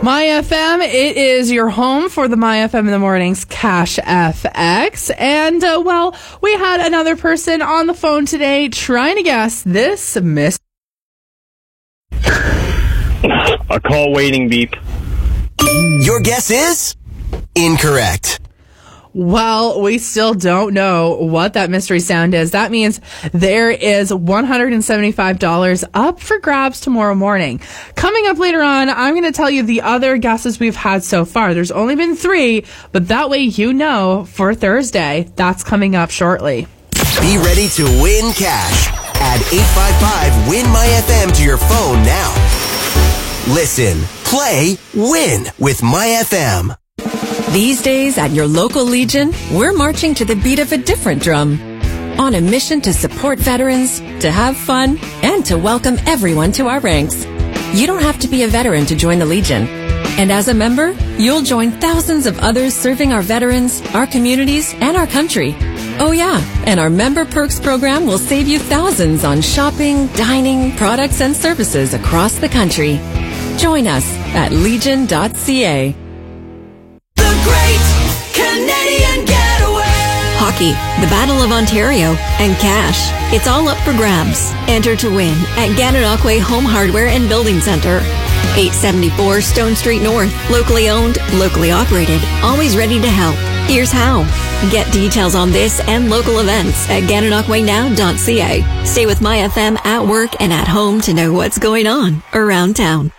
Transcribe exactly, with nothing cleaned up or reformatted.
My F M, it is your home for the My F M in the Mornings Cash F X. And, uh, well, we had another person on the phone today trying to guess this mystery. A call waiting beep. Your guess is incorrect. Well, we still don't know what that mystery sound is. That means there is one hundred seventy-five dollars up for grabs tomorrow morning. Coming up later on, I'm going to tell you the other guesses we've had so far. There's only been three, but that way you know for Thursday. That's coming up shortly. Be ready to win cash. Add eight five five win my F M to your phone now. Listen, play, win with My F M. These days at your local Legion, we're marching to the beat of a different drum. On a mission to support veterans, to have fun, and to welcome everyone to our ranks. You don't have to be a veteran to join the Legion. And as a member, you'll join thousands of others serving our veterans, our communities, and our country. Oh yeah, and our Member Perks program will save you thousands on shopping, dining, products, and services across the country. Join us at legion dot c a. Hockey, the Battle of Ontario, and cash. It's all up for grabs. Enter to win at Gananoque Home Hardware and Building Center. eight seventy-four Stone Street North. Locally owned, locally operated. Always ready to help. Here's how. Get details on this and local events at gananoque now dot c a. Stay with My F M at work and at home to know what's going on around town.